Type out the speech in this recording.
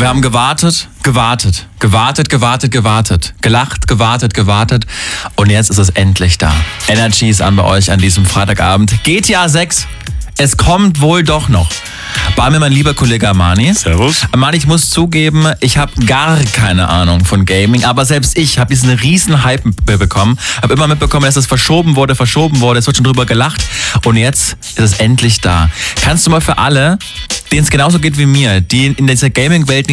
Wir haben gewartet. Gelacht, gewartet. Und jetzt ist es endlich da. Energy ist an bei euch an diesem Freitagabend. GTA 6. Es kommt wohl doch noch. Bei mir mein lieber Kollege Armani. Servus. Armani, ich muss zugeben, ich habe gar keine Ahnung von Gaming, aber selbst ich habe diesen riesen Hype bekommen. Habe immer mitbekommen, dass es verschoben wurde. Es wird schon drüber gelacht. Und jetzt ist es endlich da. Kannst du mal für alle, denen es genauso geht wie mir, die in dieser Gaming-Welt